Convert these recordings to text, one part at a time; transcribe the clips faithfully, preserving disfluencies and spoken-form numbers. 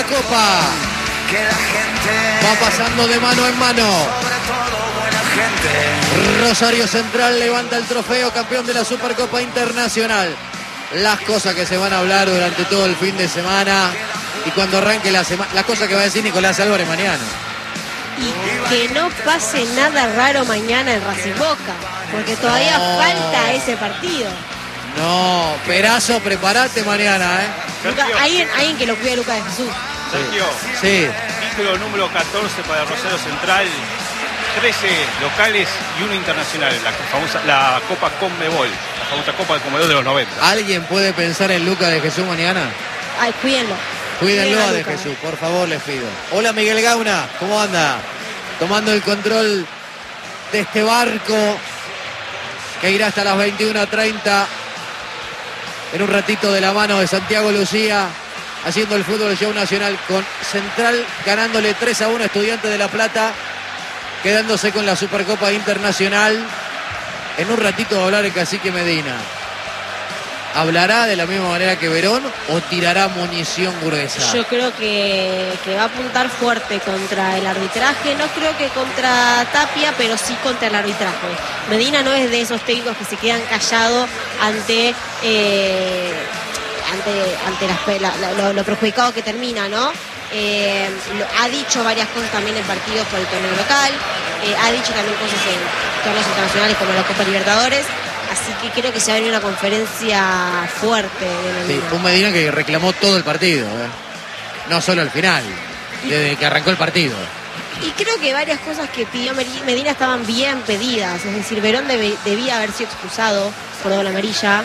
Copa. Va pasando de mano en mano. Rosario Central levanta el trofeo, campeón de la Supercopa Internacional. Las cosas que se van a hablar durante todo el fin de semana y cuando arranque la semana, las cosas que va a decir Nicolás Álvarez mañana. Y que no pase nada raro mañana en Racing Boca, porque todavía no. falta ese partido. No, Perazo, prepárate mañana, ¿eh? Luca, alguien, alguien que lo cuide a Lucas de Jesús. Sergio, sí. Título número catorce para Rosario Central, trece locales y uno internacional, la famosa la Copa Conmebol, la famosa Copa Conmebol de los noventa. ¿Alguien puede pensar en Lucas de Jesús mañana? Ay, cuídenlo. Cuídenlo a de Jesús, por favor, les pido. Hola Miguel Gauna, ¿cómo anda? Tomando el control de este barco que irá hasta las veintiuna treinta. En un ratito de la mano de Santiago Lucía, haciendo el fútbol show nacional con Central ganándole tres a uno a Estudiantes de La Plata, quedándose con la Supercopa Internacional. En un ratito va a hablar el cacique Medina. ¿Hablará de la misma manera que Verón o tirará munición gruesa? Yo creo que, que va a apuntar fuerte contra el arbitraje. No creo que contra Tapia, pero sí contra el arbitraje. Medina no es de esos técnicos que se quedan callados ante, eh, ante, ante las, la, la, lo, lo perjudicado que termina, ¿no? Eh, lo, ha dicho varias cosas también en partidos por el torneo local. Eh, ha dicho también cosas en torneos internacionales como la Copa Libertadores. Así que creo que se va a venir una conferencia fuerte de Medina. Sí, un Medina que reclamó todo el partido, ¿eh? No solo al final, desde que arrancó el partido. Y creo que varias cosas que pidió Medina estaban bien pedidas. Es decir, Verón debe, debía haber sido expulsado por doble amarilla.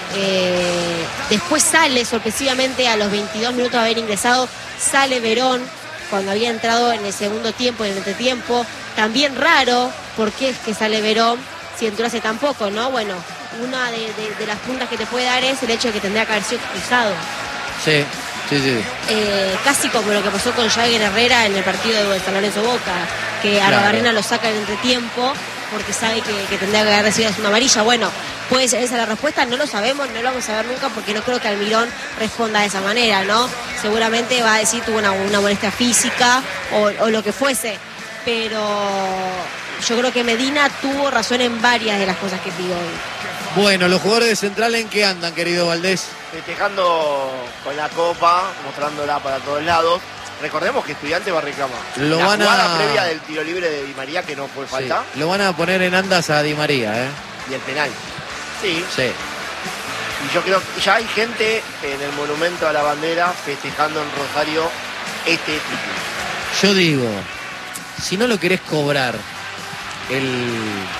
Eh, después sale sorpresivamente a los veintidós minutos de haber ingresado, sale Verón cuando había entrado en el segundo tiempo, en el entretiempo. También raro, ¿por qué es que sale Verón si entró hace tan poco, no? Bueno, una de, de, de las puntas que te puede dar es el hecho de que tendría que haber sido expulsado. Sí, sí, sí. Eh, casi como lo que pasó con Jagger Herrera en el partido de San Lorenzo Boca, que a Arbarrena claro. lo saca en entretiempo porque sabe que, que tendría que haber recibido una amarilla. Bueno, puede ser esa la respuesta, no lo sabemos, no lo vamos a ver nunca porque no creo que Almirón responda de esa manera, ¿no? Seguramente va a decir tuvo una, una molestia física o, o lo que fuese, pero yo creo que Medina tuvo razón en varias de las cosas que pidió hoy. Bueno, los jugadores de Central, ¿en qué andan, querido Valdés? Festejando con la copa, mostrándola para todos lados. Recordemos que Estudiantes va a reclamar lo la van jugada a... previa del tiro libre de Di María, que no fue falta. Sí, lo van a poner en andas a Di María, ¿eh? Y el penal. Sí. Sí. Y yo creo que ya hay gente en el Monumento a la Bandera festejando en Rosario este título. Yo digo, si no lo querés cobrar, el,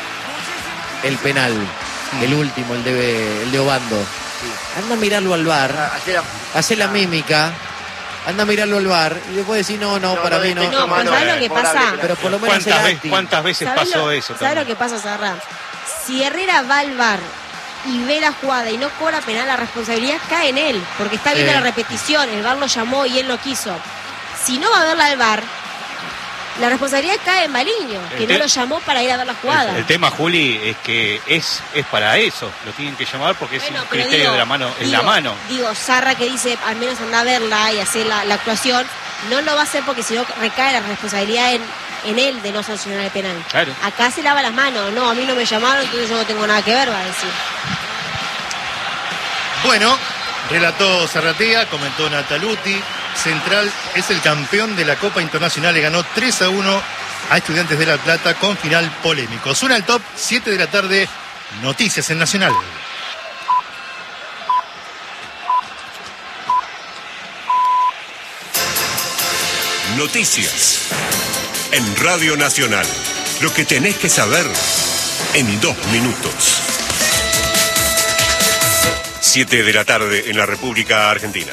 el penal, mm. el último, el de, el de Obando, sí. anda a mirarlo al bar, hace la, la mímica, anda a mirarlo al bar y después decir no, no, no para no, mí no. No, no, ¿sabes lo que pasa? Pero por lo menos ¿Cuántas, ve, ¿cuántas veces pasó lo, eso? ¿Sabes lo que pasa, Sarra? Si Herrera va al bar y ve la jugada y no cobra penal, la responsabilidad cae en él, porque está viendo sí. la repetición, el bar lo llamó y él no quiso. Si no va a verla al bar, la responsabilidad cae en Maliño, que no lo llamó para ir a ver la jugada. El, el tema, Juli, es que es, es para eso, lo tienen que llamar porque bueno, es un criterio digo, de la mano, en digo, la mano. Digo, Sarra que dice, al menos anda a verla y hacer la, la actuación, no lo va a hacer porque si no recae la responsabilidad en, en él de no sancionar el penal. Claro. Acá se lava las manos, no, a mí no me llamaron, entonces yo no tengo nada que ver, va a decir. Bueno, relató Zarratea, comentó Nataluti. Central es el campeón de la Copa Internacional, le ganó tres a uno a Estudiantes de La Plata con final polémico. Suena el top, siete de la tarde, noticias en Nacional. Noticias en Radio Nacional. Lo que tenés que saber en dos minutos. siete de la tarde en la República Argentina.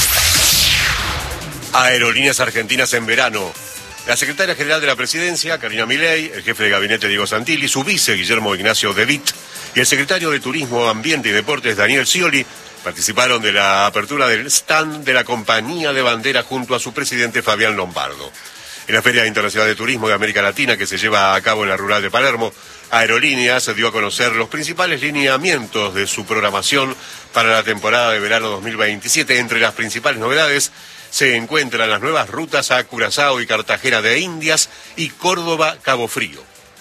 Aerolíneas Argentinas en verano. La secretaria general de la Presidencia, Karina Milei, el jefe de gabinete Diego Santilli, su vice Guillermo Ignacio De Witt y el secretario de Turismo, Ambiente y Deportes Daniel Scioli participaron de la apertura del stand de la compañía de bandera junto a su presidente Fabián Lombardo. En la Feria Internacional de Turismo de América Latina, que se lleva a cabo en la rural de Palermo, Aerolíneas dio a conocer los principales lineamientos de su programación para la temporada de verano dos mil veintisiete. Entre las principales novedades se encuentran las nuevas rutas a Curazao y Cartagena de Indias y Córdoba-Cabo Frío.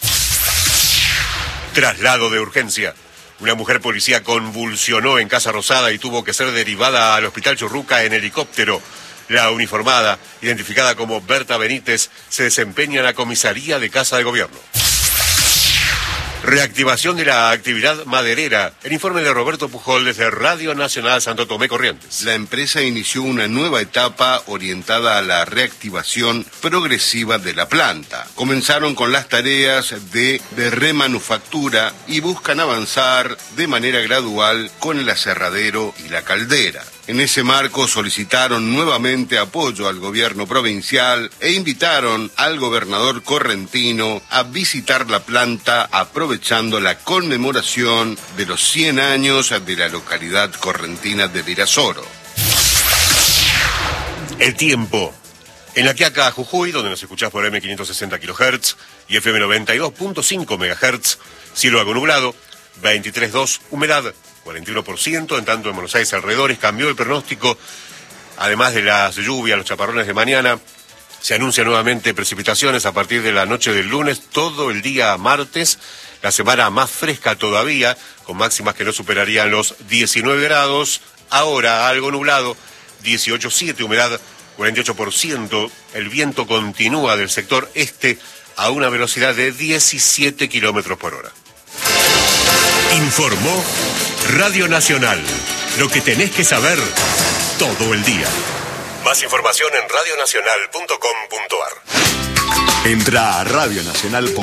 Traslado de urgencia. Una mujer policía convulsionó en Casa Rosada y tuvo que ser derivada al Hospital Churruca en helicóptero. La uniformada, identificada como Berta Benítez, se desempeña en la comisaría de Casa de Gobierno. Reactivación de la actividad maderera. El informe de Roberto Pujol desde Radio Nacional Santo Tomé Corrientes. La empresa inició una nueva etapa orientada a la reactivación progresiva de la planta. Comenzaron con las tareas de, de remanufactura y buscan avanzar de manera gradual con el aserradero y la caldera. En ese marco solicitaron nuevamente apoyo al gobierno provincial e invitaron al gobernador correntino a visitar la planta aprovechando la conmemoración de los cien años de la localidad correntina de Virasoro. El tiempo. En La Quiaca, Jujuy, donde nos escuchás por eme quinientos sesenta kilohertz y efe eme noventa y dos punto cinco megahertz, cielo algo nublado, veintitrés punto dos, humedad cuarenta y uno por ciento, en tanto en Buenos Aires alrededores cambió el pronóstico, además de las lluvias, los chaparrones de mañana, se anuncian nuevamente precipitaciones a partir de la noche del lunes, todo el día martes, la semana más fresca todavía, con máximas que no superarían los diecinueve grados, ahora algo nublado, dieciocho punto siete, humedad cuarenta y ocho por ciento, el viento continúa del sector este a una velocidad de diecisiete kilómetros por hora. Informó Radio Nacional. Lo que tenés que saber todo el día. Más información en radio nacional punto com punto ar. Entra a radio nacional punto com.